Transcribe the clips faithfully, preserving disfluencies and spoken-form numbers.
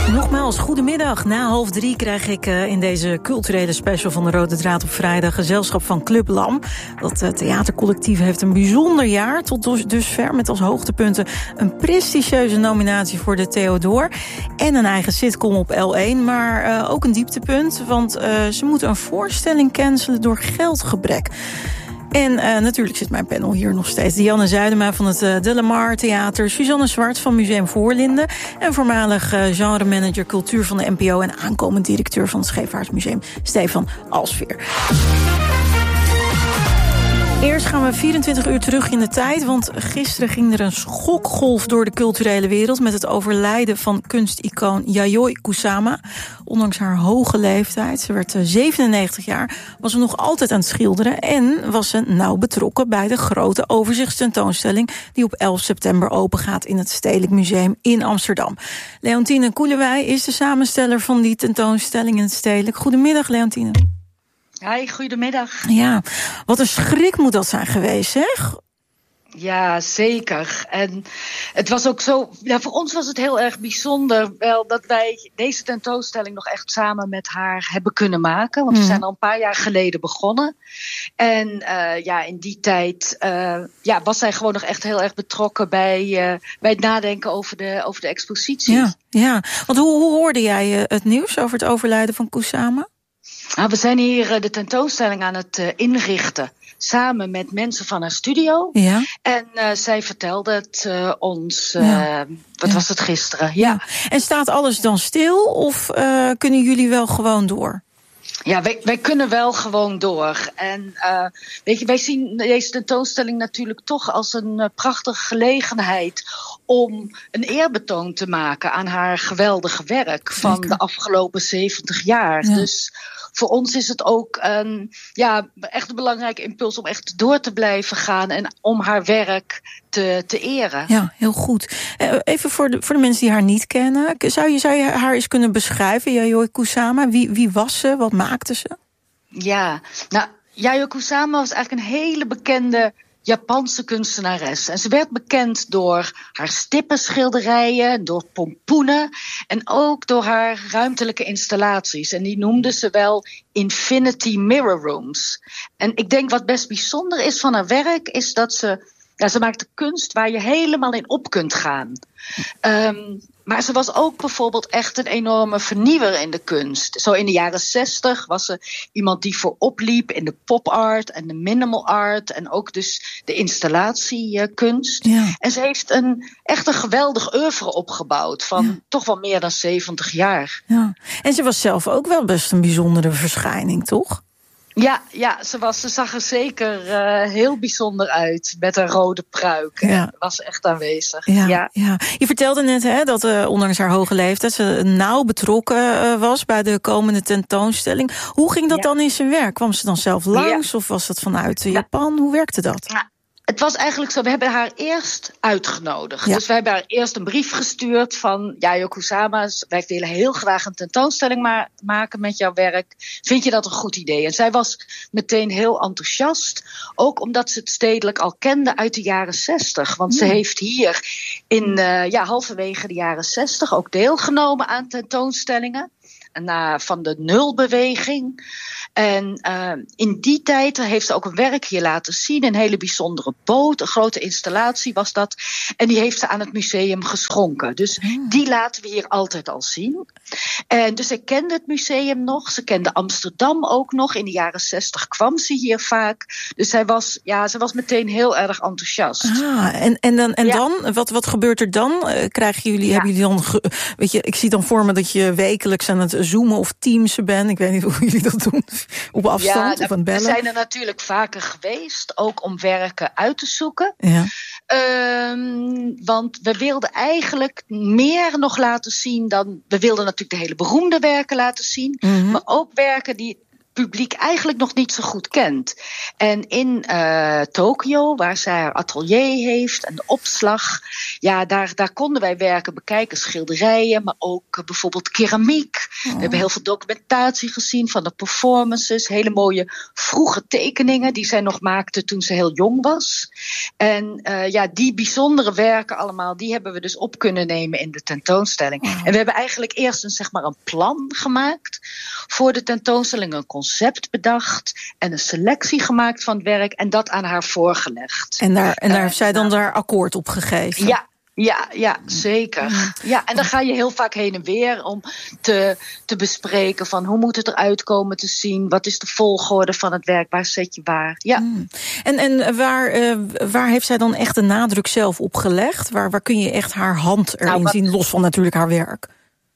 Nogmaals, goedemiddag. Na half drie krijg ik uh, in deze culturele special van de Rode Draad op vrijdag gezelschap van Club Lam. Dat uh, theatercollectief heeft een bijzonder jaar tot dus, dusver met als hoogtepunten een prestigieuze nominatie voor de Theodor en een eigen sitcom op L één, maar uh, ook een dieptepunt, want uh, ze moeten een voorstelling cancelen door geldgebrek. En uh, natuurlijk zit mijn panel hier nog steeds. Dianne Zuidema van het uh, De Lamar Theater, Suzanne Zwarts van Museum Voorlinden en voormalig uh, genremanager cultuur van de N P O en aankomend directeur van het Scheepvaartmuseum, Stefan Alsveer. Eerst gaan we vierentwintig uur terug in de tijd, want gisteren ging er een schokgolf door de culturele wereld met het overlijden van kunsticoon Yayoi Kusama. Ondanks haar hoge leeftijd, ze werd zevenennegentig jaar, was ze nog altijd aan het schilderen en was ze nauw betrokken bij de grote overzichtstentoonstelling die op elf september opengaat in het Stedelijk Museum in Amsterdam. Leontine Koelewij is de samensteller van die tentoonstelling in het Stedelijk. Goedemiddag, Leontine. Hi, goedemiddag. Ja, wat een schrik moet dat zijn geweest, zeg? Ja, zeker. En het was ook zo, ja, voor ons was het heel erg bijzonder wel dat wij deze tentoonstelling nog echt samen met haar hebben kunnen maken. Want mm. we zijn al een paar jaar geleden begonnen. En uh, ja, in die tijd uh, ja, was zij gewoon nog echt heel erg betrokken bij, uh, bij het nadenken over de, over de expositie. Ja, ja. Want hoe, hoe hoorde jij uh, het nieuws over het overlijden van Kusama? Nou, we zijn hier de tentoonstelling aan het uh, inrichten. Samen met mensen van haar studio. Ja. En uh, zij vertelde het uh, ons, uh, ja. wat ja. was het gisteren? Ja. ja. En staat alles dan stil of uh, kunnen jullie wel gewoon door? Ja, wij, wij kunnen wel gewoon door. En uh, weet je, wij zien deze tentoonstelling natuurlijk toch als een uh, prachtige gelegenheid om een eerbetoon te maken aan haar geweldige werk Zeker. van de afgelopen zeventig jaar. Ja. Dus voor ons is het ook een, ja, echt een belangrijke impuls om echt door te blijven gaan en om haar werk te, te eren. Ja, heel goed. Even voor de, voor de mensen die haar niet kennen. Zou je, zou je haar eens kunnen beschrijven, Yayoi Kusama? Wie, wie was ze? Wat maakte ze? Ja, nou, Yayoi Kusama was eigenlijk een hele bekende Japanse kunstenares. En ze werd bekend door haar stippenschilderijen, door pompoenen en ook door haar ruimtelijke installaties. En die noemde ze wel Infinity Mirror Rooms. En ik denk wat best bijzonder is van haar werk is dat ze, ja, ze maakte kunst waar je helemaal in op kunt gaan. Um, Maar ze was ook bijvoorbeeld echt een enorme vernieuwer in de kunst. Zo in de jaren zestig was ze iemand die voorop liep in de pop art en de minimal art. En ook dus de installatiekunst. Ja. En ze heeft een echt een geweldig oeuvre opgebouwd van ja. toch wel meer dan zeventig jaar. Ja. En ze was zelf ook wel best een bijzondere verschijning, toch? Ja, ja ze, was, ze zag er zeker uh, heel bijzonder uit met een rode pruik. Ja. Was echt aanwezig. Ja, ja. Ja. Je vertelde net hè, dat uh, ondanks haar hoge leeftijd ze nauw betrokken uh, was bij de komende tentoonstelling. Hoe ging dat ja. dan in zijn werk? Kwam ze dan zelf langs ja. of was dat vanuit uh, Japan? Ja. Hoe werkte dat? Ja. Het was eigenlijk zo, we hebben haar eerst uitgenodigd. Ja. Dus we hebben haar eerst een brief gestuurd van Yayoi Kusama, wij willen heel graag een tentoonstelling ma- maken met jouw werk. Vind je dat een goed idee? En zij was meteen heel enthousiast. Ook omdat ze het stedelijk al kende uit de jaren zestig. Want ja. ze heeft hier in uh, ja, halverwege de jaren zestig ook deelgenomen aan tentoonstellingen. Na, van de nulbeweging. En uh, in die tijd heeft ze ook een werk hier laten zien. Een hele bijzondere boot, een grote installatie was dat. En die heeft ze aan het museum geschonken. Dus hmm. die laten we hier altijd al zien. En dus ze kende het museum nog. Ze kende Amsterdam ook nog. In de jaren zestig kwam ze hier vaak. Dus zij was, ja, ze was meteen heel erg enthousiast. Ah, en, en dan, en ja. dan wat, wat gebeurt er dan? Uh, krijgen jullie, ja. hebben jullie dan, ge, weet je, ik zie dan voor me dat je wekelijks aan het zoomen of teamsen bent. Ik weet niet hoe jullie dat doen. Op afstand ja, of aan het bellen. We zijn er natuurlijk vaker geweest, ook om werken uit te zoeken. Ja. Um, want we wilden eigenlijk meer nog laten zien dan... We wilden natuurlijk de hele beroemde werken laten zien. Mm-hmm. Maar ook werken die publiek eigenlijk nog niet zo goed kent. En in uh, Tokio, waar zij haar atelier heeft en de opslag, ja, daar, daar konden wij werken bekijken, schilderijen, maar ook uh, bijvoorbeeld keramiek. Oh. We hebben heel veel documentatie gezien van de performances, hele mooie vroege tekeningen die zij nog maakte toen ze heel jong was. En uh, ja, die bijzondere werken allemaal, die hebben we dus op kunnen nemen in de tentoonstelling. Oh. En we hebben eigenlijk eerst een, zeg maar, een plan gemaakt voor de tentoonstelling, een concept bedacht en een selectie gemaakt van het werk en dat aan haar voorgelegd. En daar, en daar heeft zij dan daar akkoord op gegeven? Ja. Ja, ja, zeker. Ja, en dan ga je heel vaak heen en weer om te, te bespreken van hoe moet het eruit komen te zien, wat is de volgorde van het werk, waar zet je waar. Ja. Mm. En, en waar, uh, waar heeft zij dan echt de nadruk zelf op gelegd? Waar, waar kun je echt haar hand erin nou, wat... zien, los van natuurlijk haar werk?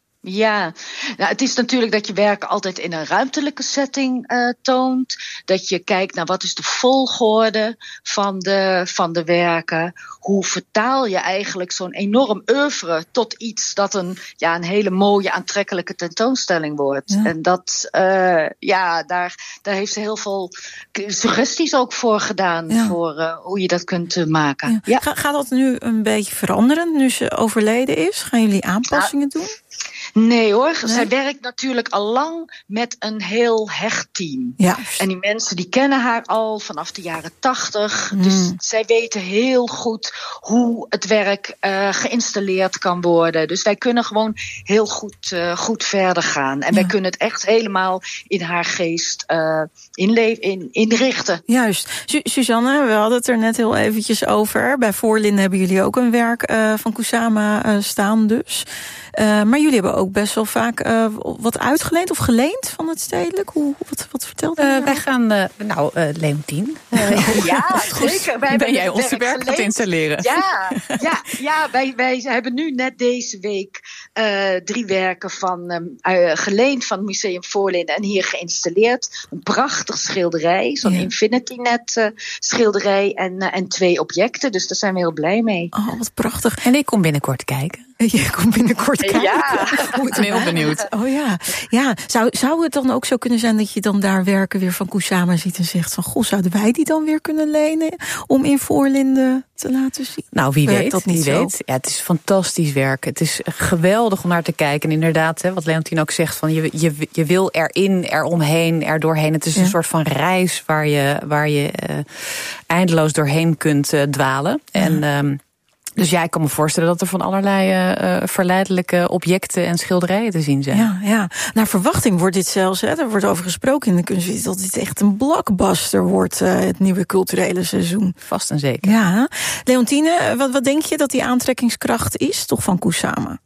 Ja, nou, het is natuurlijk dat je werk altijd in een ruimtelijke setting uh, toont. Dat je kijkt naar wat is de volgorde van de, van de werken. Hoe vertaal je eigenlijk zo'n enorm oeuvre tot iets dat een, ja, een hele mooie, aantrekkelijke tentoonstelling wordt. Ja. En dat, uh, ja, daar, daar heeft ze heel veel suggesties ook voor gedaan. Ja. Voor uh, hoe je dat kunt uh, maken. Ja. Ja. Ga, gaat dat nu een beetje veranderen nu ze overleden is? Gaan jullie aanpassingen ja. doen? Nee hoor, nee? Zij werkt natuurlijk al lang met een heel hecht team. Ja. En die mensen die kennen haar al vanaf de jaren tachtig. Mm. Dus zij weten heel goed hoe het werk uh, geïnstalleerd kan worden. Dus wij kunnen gewoon heel goed, uh, goed verder gaan. En ja. wij kunnen het echt helemaal in haar geest uh, inle- in, inrichten. Juist. Su- Suzanne, we hadden het er net heel eventjes over. Bij Voorlinden hebben jullie ook een werk uh, van Kusama uh, staan dus. Uh, maar jullie hebben ook best wel vaak uh, wat uitgeleend of geleend van het Stedelijk. Hoe, wat, wat vertelde je? Uh, wij gaan, uh, nou, uh, Leontien. Uh, ja, zeker. Wij ben jij ons werk gaat installeren? Ja, ja, ja wij, wij hebben nu net deze week uh, drie werken van um, uh, geleend van Museum Voorlinden en hier geïnstalleerd. Een prachtig schilderij, zo'n ja. Infinitynet uh, schilderij en, uh, en twee objecten. Dus daar zijn we heel blij mee. Oh, wat prachtig. En ik kom binnenkort kijken. Je komt binnenkort kijken. Ja, ik ben heel benieuwd. Oh ja, ja. Zou, zou het dan ook zo kunnen zijn dat je dan daar werken weer van Kusama ziet en zegt van, goh, zouden wij die dan weer kunnen lenen om in Voorlinden te laten zien? Nou, wie Werkt weet. Dat niet wie zo? weet. Ja, het is fantastisch werk. Het is geweldig om naar te kijken. En inderdaad, hè, wat Leontien ook zegt, van je, je, je wil erin, eromheen, erdoorheen. Het is ja. een soort van reis waar je, waar je uh, eindeloos doorheen kunt uh, dwalen. Ja. En um, dus ja, ik kan me voorstellen dat er van allerlei uh, verleidelijke objecten en schilderijen te zien zijn. Ja, ja. Naar verwachting wordt dit zelfs, hè, er wordt over gesproken in de kunst, dat dit echt een blockbuster wordt, uh, het nieuwe culturele seizoen. Vast en zeker. Ja. Leontine, wat, wat denk je dat die aantrekkingskracht is, toch, van Kusama?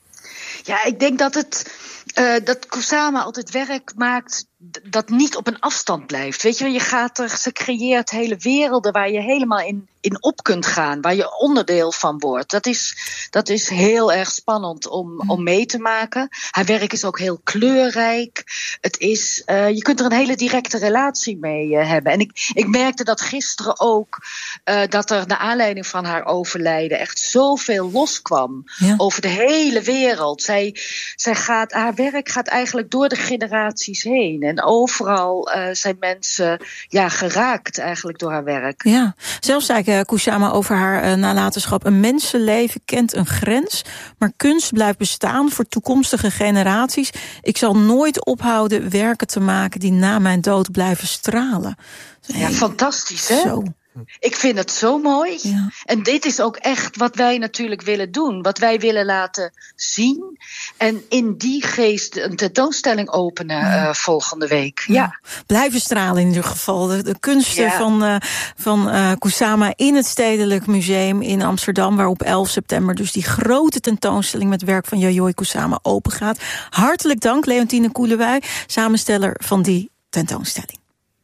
Ja, ik denk dat het uh, dat Kusama altijd werk maakt dat niet op een afstand blijft. Weet je, je gaat er, ze creëert hele werelden waar je helemaal in, in op kunt gaan, waar je onderdeel van wordt. Dat is, dat is heel erg spannend om, om mee te maken. Haar werk is ook heel kleurrijk. Het is, uh, je kunt er een hele directe relatie mee uh, hebben. En ik, ik merkte dat gisteren ook, uh, dat er naar aanleiding van haar overlijden echt zoveel loskwam. Ja. Over de hele wereld. Zij, zij gaat, haar werk gaat eigenlijk door de generaties heen. En overal uh, zijn mensen ja, geraakt eigenlijk door haar werk. Ja, zelfs zei uh, Kusama over haar uh, nalatenschap. Een mensenleven kent een grens, maar kunst blijft bestaan voor toekomstige generaties. Ik zal nooit ophouden werken te maken die na mijn dood blijven stralen. Ja, hey, fantastisch, hè? Zo. Ik vind het zo mooi. Ja. En dit is ook echt wat wij natuurlijk willen doen. Wat wij willen laten zien. En in die geest een tentoonstelling openen ja. uh, volgende week. Ja. Ja. Blijven stralen in ieder geval. De, de kunsten ja. van, uh, van uh, Kusama in het Stedelijk Museum in Amsterdam. Waar op elf september dus die grote tentoonstelling met werk van Yayoi Kusama open gaat. Hartelijk dank, Leontine Koelewij, samensteller van die tentoonstelling.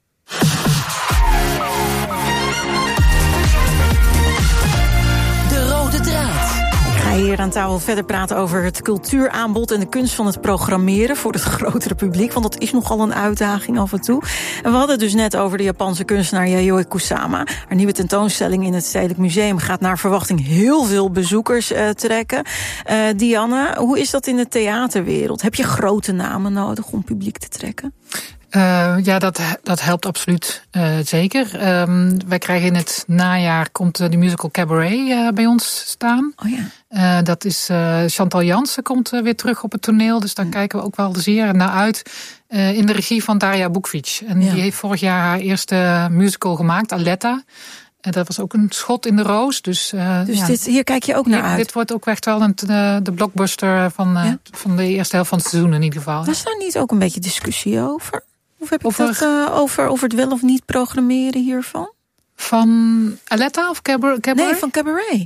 Ik ga hier aan tafel verder praten over het cultuuraanbod en de kunst van het programmeren voor het grotere publiek, want dat is nogal een uitdaging af en toe. En we hadden het dus net over de Japanse kunstenaar Yayoi Kusama. Haar nieuwe tentoonstelling in het Stedelijk Museum gaat naar verwachting heel veel bezoekers uh, trekken. Uh, Dianne, hoe is dat in de theaterwereld? Heb je grote namen nodig om publiek te trekken? Uh, ja, dat, dat helpt absoluut uh, zeker. Um, wij krijgen in het najaar komt de musical Cabaret uh, bij ons staan. Oh ja. Uh, dat is uh, Chantal Jansen komt uh, weer terug op het toneel. Dus daar ja. kijken we ook wel zeer naar uit. Uh, in de regie van Darja Bukvic. En ja. die heeft vorig jaar haar eerste musical gemaakt, Aletta. En dat was ook een schot in de roos. Dus, uh, dus ja. dit, hier kijk je ook naar hier, uit? Dit wordt ook echt wel een, de, de blockbuster van, uh, ja? van de eerste helft van het seizoen in ieder geval. Was daar niet ook een beetje discussie over? Of heb je over, dat uh, over, over het wel of niet programmeren hiervan? Van Aletta of Cabaret? Nee, van Cabaret.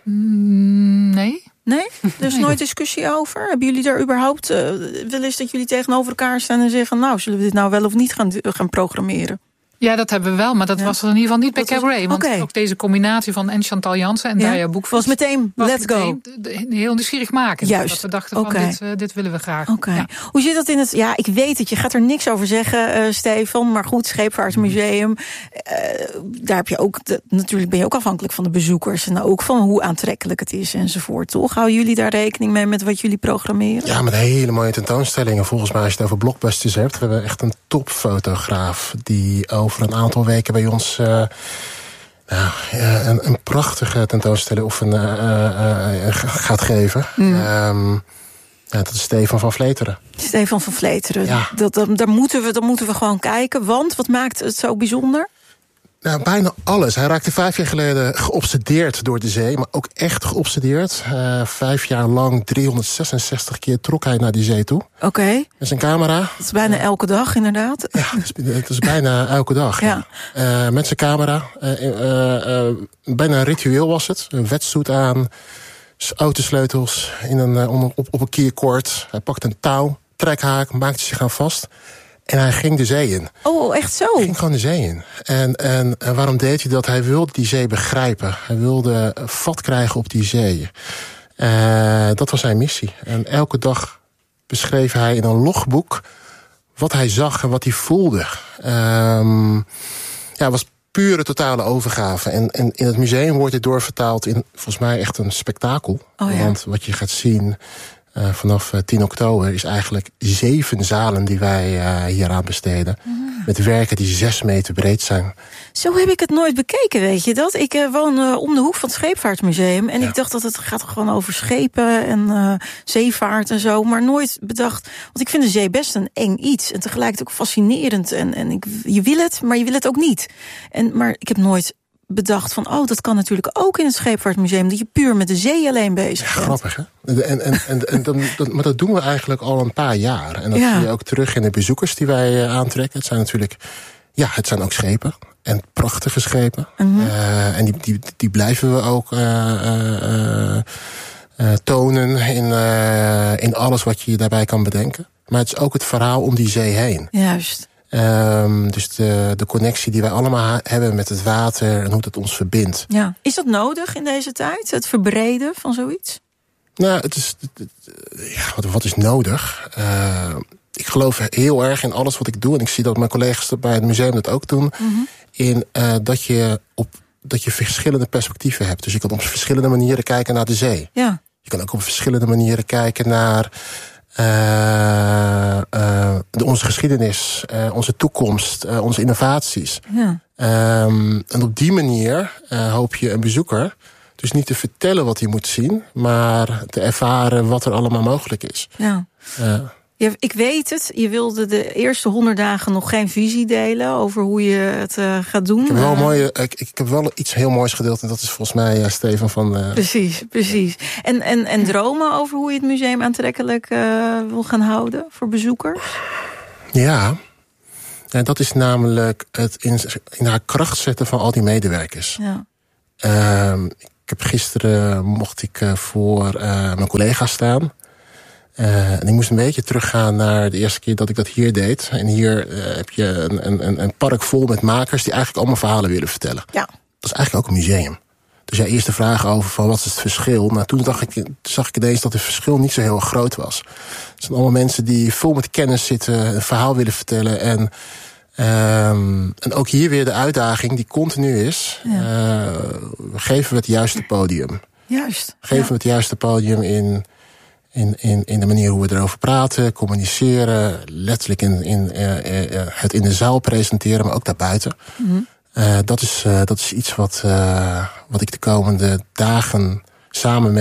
Mm, nee. Nee? Er is nee, nooit discussie over? Hebben jullie daar überhaupt uh, wel eens dat jullie tegenover elkaar staan en zeggen, nou, zullen we dit nou wel of niet gaan, gaan programmeren? Ja, dat hebben we wel, maar dat ja. was er in ieder geval niet bij dat Cabaret. Was, want okay. ook deze combinatie van en Chantal Jansen en ja. Darja Bukvic was meteen, was let's meteen go. Heel nieuwsgierig maken. Juist. Dat we dachten okay. van, dit, uh, dit willen we graag. Okay. Ja. Hoe zit dat in het... Ja, ik weet het, je gaat er niks over zeggen, uh, Stefan. Maar goed, Scheepvaartmuseum. Uh, daar heb je ook... De, natuurlijk ben je ook afhankelijk van de bezoekers. En ook van hoe aantrekkelijk het is enzovoort. Toch? Houden jullie daar rekening mee met wat jullie programmeren? Ja, met hele mooie tentoonstellingen. Volgens mij als je het over blockbusters hebt. We hebben echt een topfotograaf die over een aantal weken bij ons uh, nou, uh, een, een prachtige tentoonstelling of een, uh, uh, uh, gaat geven. Mm. Um, ja, dat is Stefan van Vleteren. Stefan van Vleteren. Ja. Dat, dat, daar, moeten we, daar moeten we gewoon kijken. Want wat maakt het zo bijzonder? Nou, bijna alles. Hij raakte vijf jaar geleden geobsedeerd door de zee. Maar ook echt geobsedeerd. Uh, vijf jaar lang, driehonderdzesenzestig keer trok hij naar die zee toe. Oké. Okay. Met zijn camera. Dat is bijna elke dag, inderdaad. Ja, het is, het is bijna elke dag. Ja. Ja. Uh, met zijn camera. Uh, uh, uh, bijna een ritueel was het. Een wetsuit aan. Autosleutels in een, uh, op, op een kierkoord. Hij pakte een touw, trekhaak, maakte zich aan vast. En hij ging de zee in. Oh, echt zo? Hij ging gewoon de zee in. En, en, en waarom deed hij dat? Hij wilde die zee begrijpen. Hij wilde vat krijgen op die zee. Uh, dat was zijn missie. En elke dag beschreef hij in een logboek wat hij zag en wat hij voelde. Um, ja, het was pure totale overgave. En, en in het museum wordt dit doorvertaald in volgens mij echt een spektakel. Oh, ja. Want wat je gaat zien... Uh, vanaf uh, tien oktober is eigenlijk zeven zalen die wij uh, hieraan besteden. Mm. Met werken die zes meter breed zijn. Zo heb ik het nooit bekeken, weet je dat? Ik uh, woon uh, om de hoek van het Scheepvaartmuseum. En ja. ik dacht dat het gaat gewoon over schepen en uh, zeevaart en zo. Maar nooit bedacht, want ik vind de zee best een eng iets. En tegelijkertijd ook fascinerend. En, en ik, je wil het, maar je wil het ook niet. En, maar ik heb nooit... bedacht van, oh, dat kan natuurlijk ook in het Scheepvaartmuseum... dat je puur met de zee alleen bezig bent. Ja, grappig, hè? En, en, en, en dan, dat, maar dat doen we eigenlijk al een paar jaar. En dat ja. zie je ook terug in de bezoekers die wij uh, aantrekken. Het zijn natuurlijk, ja, het zijn ook schepen. En prachtige schepen. Mm-hmm. Uh, en die, die, die blijven we ook uh, uh, uh, tonen in, uh, in alles wat je daarbij kan bedenken. Maar het is ook het verhaal om die zee heen. Juist. Um, dus de, de connectie die wij allemaal hebben met het water en hoe dat ons verbindt. Ja. Is dat nodig in deze tijd, het verbreden van zoiets? Nou, het is, het, ja, wat, wat is nodig? Uh, ik geloof heel erg in alles wat ik doe. En ik zie dat mijn collega's bij het museum dat ook doen. Mm-hmm. In uh, dat, je op, dat je verschillende perspectieven hebt. Dus je kan op verschillende manieren kijken naar de zee. Ja. Je kan ook op verschillende manieren kijken naar... Uh, uh, de, onze geschiedenis, uh, onze toekomst, uh, onze innovaties. Ja. Um, en op die manier uh, hoop je een bezoeker dus niet te vertellen wat hij moet zien, maar te ervaren wat er allemaal mogelijk is. Ja. Uh, Ja, ik weet het. Je wilde de eerste honderd dagen nog geen visie delen over hoe je het uh, gaat doen. Ik heb, wel uh, mooie, ik, ik heb wel iets heel moois gedeeld en dat is volgens mij uh, Stefan van... Uh... Precies, precies. En, en, en dromen over hoe je het museum aantrekkelijk uh, wil gaan houden voor bezoekers? Ja, en dat is namelijk het in, in haar kracht zetten van al die medewerkers. Ja. Uh, ik heb gisteren mocht ik uh, voor uh, mijn collega's staan. Uh, en ik moest een beetje teruggaan naar de eerste keer dat ik dat hier deed. En hier uh, heb je een, een, een park vol met makers die eigenlijk allemaal verhalen willen vertellen. Ja. Dat is eigenlijk ook een museum. Dus ja, eerst de vraag over van wat is het verschil. Nou, toen dacht ik, zag ik ineens dat het verschil niet zo heel groot was. Het zijn allemaal mensen die vol met kennis zitten, een verhaal willen vertellen. En, um, en ook hier weer de uitdaging die continu is. Ja. Uh, geven we het juiste podium. Juist. Geven ja. we het juiste podium in... In, in, in de manier hoe we erover praten, communiceren. Letterlijk in, in, uh, uh, het in de zaal presenteren, maar ook daarbuiten. Mm-hmm. Uh, dat, is, uh, dat is iets wat, uh, wat ik de komende dagen samen met